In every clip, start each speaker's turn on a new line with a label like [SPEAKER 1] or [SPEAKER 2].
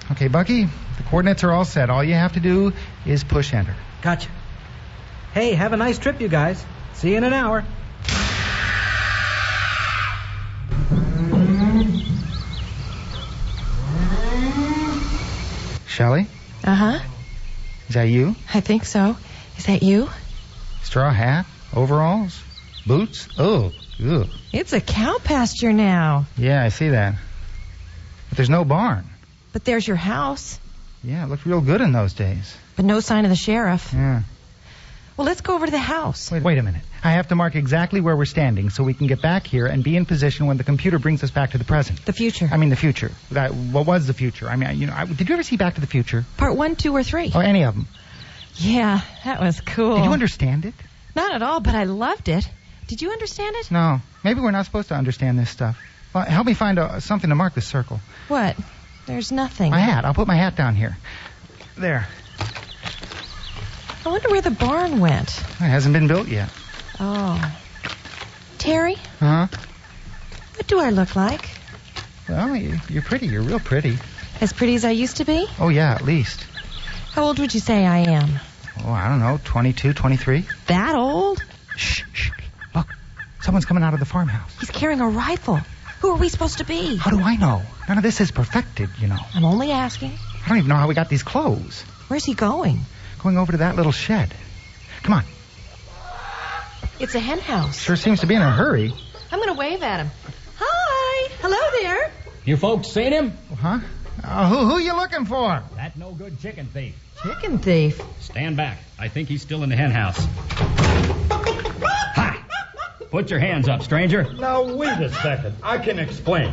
[SPEAKER 1] Okay, Bucky, the coordinates are all set. All you have to do is push enter.
[SPEAKER 2] Gotcha. Hey, have a nice trip, you guys. See you in an hour.
[SPEAKER 1] Shelley?
[SPEAKER 3] Uh-huh.
[SPEAKER 1] Is that you?
[SPEAKER 3] I think so. Is that you?
[SPEAKER 1] Straw hat? Overalls? Boots? Oh, ugh.
[SPEAKER 3] It's a cow pasture now.
[SPEAKER 1] Yeah, I see that. But there's no barn.
[SPEAKER 3] But there's your house.
[SPEAKER 1] Yeah, it looked real good in those days.
[SPEAKER 3] But no sign of the sheriff.
[SPEAKER 1] Yeah.
[SPEAKER 3] Well, let's go over to the house.
[SPEAKER 1] Wait a minute. I have to mark exactly where we're standing so we can get back here and be in position when the computer brings us back to the present.
[SPEAKER 3] The future.
[SPEAKER 1] I mean, the future. What was the future? I mean, did you ever see Back to the Future?
[SPEAKER 3] Part 1, 2, or 3?
[SPEAKER 1] Oh, any of them.
[SPEAKER 3] Yeah, that was cool.
[SPEAKER 1] Did you understand it?
[SPEAKER 3] Not at all, but I loved it. Did you understand it?
[SPEAKER 1] No. Maybe we're not supposed to understand this stuff. Well, help me find something to mark this circle.
[SPEAKER 3] What? There's nothing.
[SPEAKER 1] My hat. I'll put my hat down here. There.
[SPEAKER 3] I wonder where the barn went.
[SPEAKER 1] It hasn't been built yet.
[SPEAKER 3] Oh. Terry?
[SPEAKER 1] Huh?
[SPEAKER 3] What do I look like?
[SPEAKER 1] Well, you're pretty. You're real pretty.
[SPEAKER 3] As pretty as I used to be?
[SPEAKER 1] Oh, yeah, at least.
[SPEAKER 3] How old would you say I am?
[SPEAKER 1] Oh, I don't know, 22, 23.
[SPEAKER 3] That old?
[SPEAKER 1] Shh. Look, someone's coming out of the farmhouse.
[SPEAKER 3] He's carrying a rifle. Who are we supposed to be?
[SPEAKER 1] How do I know? None of this is perfected, you know.
[SPEAKER 3] I'm only asking.
[SPEAKER 1] I don't even know how we got these clothes.
[SPEAKER 3] Where's he going?
[SPEAKER 1] Going over to that little shed. Come on.
[SPEAKER 3] It's a hen house.
[SPEAKER 1] Sure seems to be in a hurry.
[SPEAKER 3] I'm going to wave at him. Hi. Hello there.
[SPEAKER 4] You folks seen him?
[SPEAKER 1] Huh? Who you looking for?
[SPEAKER 4] That no good chicken thief.
[SPEAKER 3] Chicken thief?
[SPEAKER 4] Stand back. I think he's still in the hen house. Hi. Put your hands up, stranger.
[SPEAKER 5] Now, wait a second. I can explain.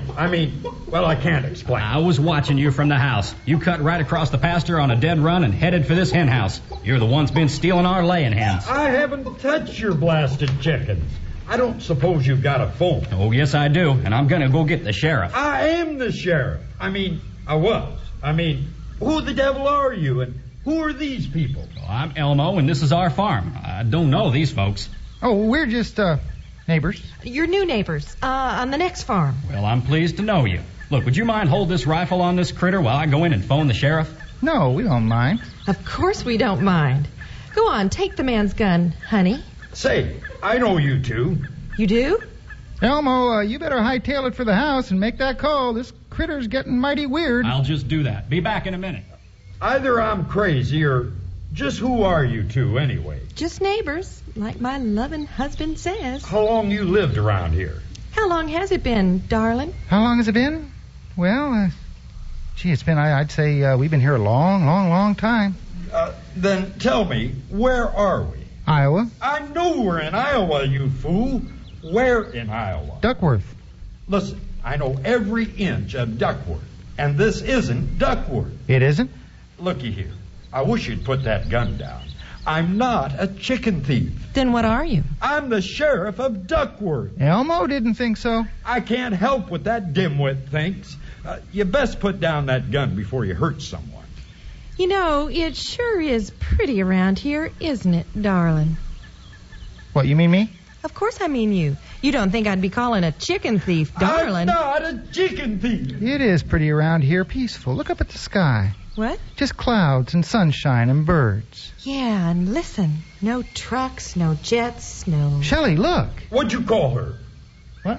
[SPEAKER 5] I can't explain.
[SPEAKER 4] I was watching you from the house. You cut right across the pasture on a dead run and headed for this hen house. You're the one's been stealing our laying hens.
[SPEAKER 5] I haven't touched your blasted chickens. I don't suppose you've got a phone.
[SPEAKER 4] Oh, yes, I do. And I'm going to go get the sheriff.
[SPEAKER 5] I am the sheriff. I was. Who the devil are you, and who are these people?
[SPEAKER 4] Well, I'm Elmo, and this is our farm. I don't know these folks.
[SPEAKER 1] Oh, we're just, neighbors.
[SPEAKER 3] Your new neighbors, on the next farm.
[SPEAKER 4] Well, I'm pleased to know you. Look, would you mind hold this rifle on this critter while I go in and phone the sheriff?
[SPEAKER 1] No, we don't mind.
[SPEAKER 3] Of course we don't mind. Go on, take the man's gun, honey.
[SPEAKER 5] Say, I know you two.
[SPEAKER 3] You do?
[SPEAKER 1] Elmo, you better hightail it for the house and make that call. This critter's getting mighty weird.
[SPEAKER 4] I'll just do that. Be back in a minute.
[SPEAKER 5] Either I'm crazy or just who are you two anyway?
[SPEAKER 3] Just neighbors, like my loving husband says.
[SPEAKER 5] How long you lived around here?
[SPEAKER 3] How long has it been, darling?
[SPEAKER 1] How long has it been? Well, it's been, I'd say, we've been here a long time.
[SPEAKER 5] Then tell me, where are we?
[SPEAKER 1] Iowa.
[SPEAKER 5] I know we're in Iowa, you fool. Where in Iowa?
[SPEAKER 1] Duckworth.
[SPEAKER 5] Listen, I know every inch of Duckworth, and this isn't Duckworth.
[SPEAKER 1] It isn't?
[SPEAKER 5] Looky here. I wish you'd put that gun down. I'm not a chicken thief.
[SPEAKER 3] Then what are you?
[SPEAKER 5] I'm the sheriff of Duckworth.
[SPEAKER 1] Elmo didn't think so.
[SPEAKER 5] I can't help what that dimwit thinks. You best put down that gun before you hurt someone.
[SPEAKER 3] You know, it sure is pretty around here, isn't it, darling?
[SPEAKER 1] What, you mean me?
[SPEAKER 3] Of course I mean you. You don't think I'd be calling a chicken thief, darling?
[SPEAKER 5] I'm not a chicken thief.
[SPEAKER 1] It is pretty around here, peaceful. Look up at the sky.
[SPEAKER 3] What?
[SPEAKER 1] Just clouds and sunshine and birds.
[SPEAKER 3] Yeah, and listen. No trucks, no jets, no...
[SPEAKER 1] Shelley, look.
[SPEAKER 5] What'd you call her?
[SPEAKER 1] What?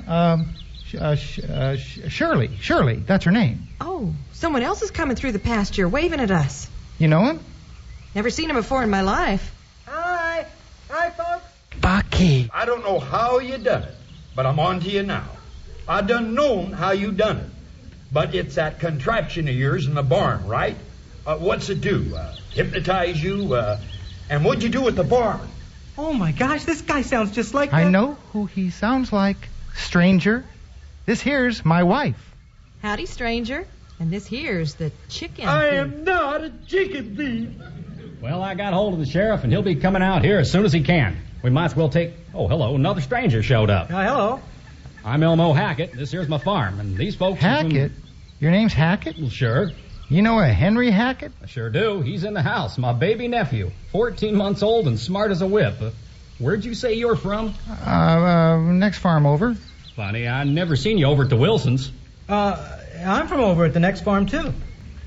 [SPEAKER 1] Shirley. Shirley, that's her name.
[SPEAKER 3] Oh, someone else is coming through the pasture, waving at us.
[SPEAKER 1] You know him?
[SPEAKER 3] Never seen him before in my life.
[SPEAKER 2] Hi, folks.
[SPEAKER 1] Bucky.
[SPEAKER 5] I don't know how you done it, but I'm on to you now. I done known how you done it. But it's that contraption of yours in the barn, right? What's it do? Hypnotize you? And what'd you do at the barn?
[SPEAKER 2] Oh, my gosh, this guy sounds just like...
[SPEAKER 1] I know who he sounds like. Stranger. This here's my wife.
[SPEAKER 3] Howdy, stranger. And this here's the chicken
[SPEAKER 5] I
[SPEAKER 3] thief.
[SPEAKER 5] am not a chicken thief.
[SPEAKER 4] Well, I got hold of the sheriff, and he'll be coming out here as soon as he can. We might as well take... Oh, hello, another stranger showed up.
[SPEAKER 2] hello.
[SPEAKER 4] I'm Elmo Hackett. This here's my farm, and these folks...
[SPEAKER 1] Hackett? Your name's Hackett?
[SPEAKER 4] Well, sure.
[SPEAKER 1] You know a Henry Hackett?
[SPEAKER 4] I sure do. He's in the house. My baby nephew. 14 months old and smart as a whip. Where'd you say you're from?
[SPEAKER 1] Next farm over.
[SPEAKER 4] Funny, I never seen you over at the Wilsons.
[SPEAKER 2] I'm from over at the next farm, too.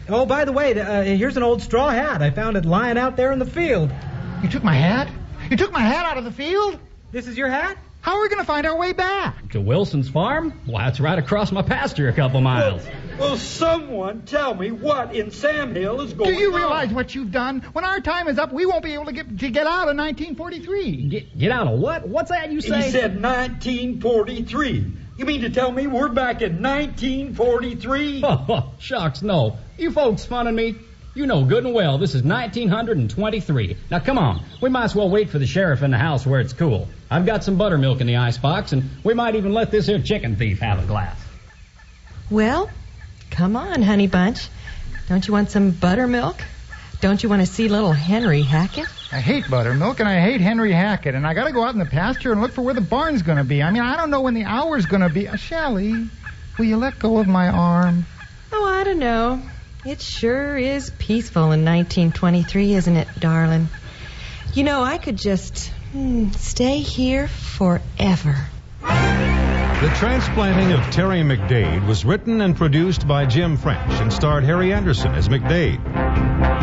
[SPEAKER 2] Oh, by the way, here's an old straw hat. I found it lying out there in the field.
[SPEAKER 1] You took my hat? You took my hat out of the field?
[SPEAKER 2] This is your hat?
[SPEAKER 1] How are we going to find our way back?
[SPEAKER 4] To Wilson's farm? Well, that's right across my pasture a couple miles.
[SPEAKER 5] Well, someone tell me what in Sam Hill is going on.
[SPEAKER 1] Do you realize what you've done? When our time is up, we won't be able to get out of 1943.
[SPEAKER 4] Get out of what? What's that you say?
[SPEAKER 5] He said 1943. You mean to tell me we're back in 1943?
[SPEAKER 4] Oh, shucks, no. You folks funning me? You know good and well this is 1923. Now, come on. We might as well wait for the sheriff in the house where it's cool. I've got some buttermilk in the icebox, and we might even let this here chicken thief have a glass.
[SPEAKER 3] Well, come on, honey bunch. Don't you want some buttermilk? Don't you want to see little Henry Hackett?
[SPEAKER 1] I hate buttermilk, and I hate Henry Hackett, and I got to go out in the pasture and look for where the barn's going to be. I mean, I don't know when the hour's going to be. Shelley, will you let go of my arm?
[SPEAKER 3] Oh, I don't know. It sure is peaceful in 1923, isn't it, darling? You know, I could just stay here forever.
[SPEAKER 6] The Transplanting of Terry McDade was written and produced by Jim French and starred Harry Anderson as McDade.